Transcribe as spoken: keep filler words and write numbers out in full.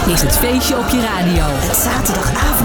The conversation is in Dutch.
is het feestje op je radio. Het zaterdagavond